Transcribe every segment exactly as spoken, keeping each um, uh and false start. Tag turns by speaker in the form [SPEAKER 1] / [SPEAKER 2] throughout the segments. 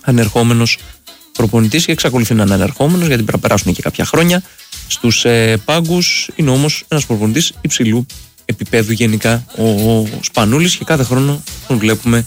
[SPEAKER 1] ανερχόμενος προπονητής και εξακολουθεί να είναι ανερχόμενος, γιατί πρέπει να περάσουν και κάποια χρόνια στους ε, πάγκους. Είναι όμως ένας προπονητής υψηλού επίπεδου γενικά ο, ο Σπανούλης και κάθε χρόνο τον βλέπουμε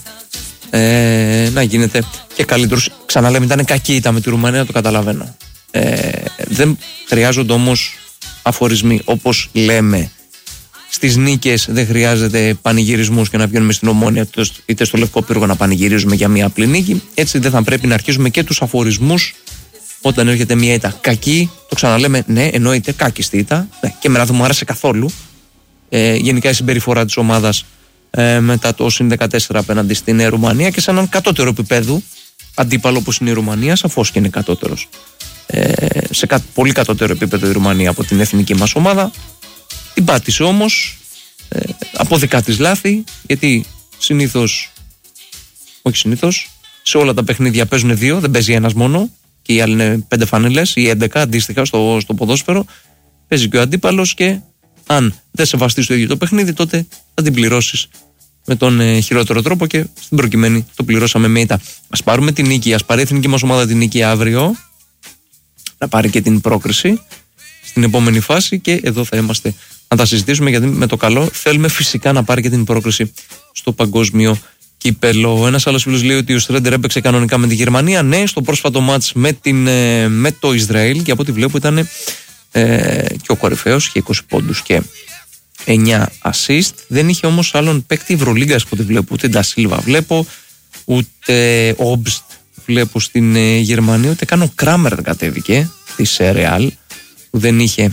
[SPEAKER 1] ε, να γίνεται και καλύτερος. Ξαναλέμε, ήταν κακή ήταν με τη Ρουμανία, το καταλαβαίνω. Ε, δεν χρειάζονται όμως αφορισμοί, όπως λέμε. Στις νίκες δεν χρειάζεται πανηγυρισμούς και να βγαίνουμε στην Ομόνια είτε στο Λευκό Πύργο να πανηγυρίζουμε για μια απλή νίκη. Έτσι δεν θα πρέπει να αρχίσουμε και τους αφορισμούς όταν έρχεται μια ήττα κακή. Το ξαναλέμε, ναι, εννοείται κάκιστη ήττα, ναι, και εμένα δεν μου άρεσε καθόλου. Ε, γενικά η συμπεριφορά της ομάδας ε, μετά το συν δεκατέσσερα απέναντι στην Ρουμανία και σε έναν κατώτερο επίπεδο αντίπαλο όπως είναι η Ρουμανία, σαφώς και είναι κατώτερος. Ε, σε κα, πολύ κατώτερο επίπεδο η Ρουμανία από την εθνική μας ομάδα. Την πάτησε όμως ε, από δικά της λάθη, γιατί συνήθως, όχι συνήθως, σε όλα τα παιχνίδια παίζουν δύο, δεν παίζει ένας μόνο και οι άλλοι είναι πέντε φανέλες ή έντεκα αντίστοιχα στο, στο ποδόσφαιρο. Παίζει και ο αντίπαλος και αν δεν σεβαστείς το ίδιο το παιχνίδι, τότε θα την πληρώσεις με τον ε, χειρότερο τρόπο και στην προκειμένη το πληρώσαμε με ήττα. Ας πάρουμε την νίκη, ας πάρει η εθνική μας ομάδα την νίκη αύριο, να πάρει και την πρόκριση στην επόμενη φάση και εδώ θα είμαστε να τα συζητήσουμε, γιατί με το καλό θέλουμε φυσικά να πάρει και την πρόκριση στο παγκόσμιο κύπελο. Ένας άλλος φίλος λέει ότι ο Στρέντερ έπαιξε κανονικά με τη Γερμανία. Ναι, στο πρόσφατο μάτς με, την, με το Ισραήλ, και από ό,τι βλέπω ήταν ε, και ο κορυφαίος, είχε είκοσι πόντους και εννιά assist. Δεν είχε όμως άλλον παίκτη Ευρωλίγκας που τη βλέπω, ούτε Ντασίλβα βλέπω, ούτε Όμπστ βλέπω στην ε, Γερμανία, ούτε καν ο Κράμερ δεν κατέβηκε της Ρεάλ, που δεν είχε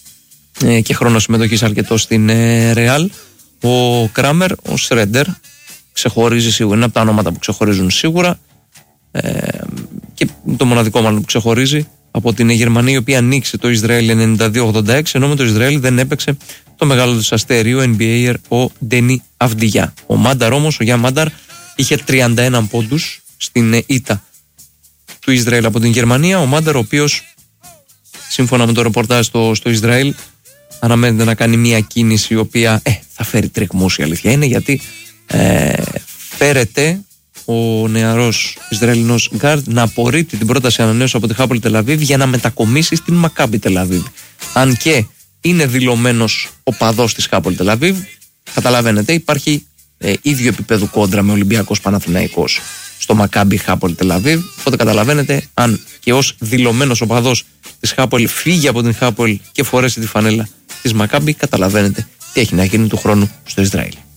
[SPEAKER 1] ε, και χρόνο συμμετοχής αρκετό στην ε, Ρεάλ. Ο Κράμερ, ο Σρέντερ ξεχωρίζει σίγουρα, είναι από τα ονόματα που ξεχωρίζουν σίγουρα ε, και το μοναδικό μάλλον που ξεχωρίζει από την Γερμανία, η οποία ανοίξει το Ισραήλ ενενήντα δύο ογδόντα έξι, ενώ με το Ισραήλ δεν έπαιξε το μεγάλο του αστέρι, ο εν μπι έι ο Ντένι Αυντιγιά. Ο Μάνταρ όμως, ο Γιά Μάνταρ, είχε τριάντα ένα πόντους στην ήττα του Ισραήλ από την Γερμανία. Ο Μάνταρ, ο οποίος σύμφωνα με το ρεπορτάζ στο, στο Ισραήλ αναμένεται να κάνει μια κίνηση η οποία ε, θα φέρει τριγμούς, η αλήθεια είναι, γιατί ε, φέρεται ο νεαρός Ισραηλινός γκάρντ να απορρίπτει την πρόταση ανανέωσης από τη Χάπολ Τελαβίβ για να μετακομίσει στην Μακάμπι Τελαβίβ. Αν και είναι δηλωμένος οπαδός της Χάπολ Τελαβίβ, καταλαβαίνετε, υπάρχει ε, ίδιο επίπεδο κόντρα με Ολυμπιακός Παναθηναϊκός στο Μακάμπι Χάπολ Τελαβίβ. Οπότε καταλαβαίνετε, αν και ως δηλωμένος οπαδός της Χάπολ φύγει από την Χάπολ και φορέσει τη φανέλα της Μακάμπι, καταλαβαίνετε τι έχει να γίνει του χρόνου στο Ισραήλ.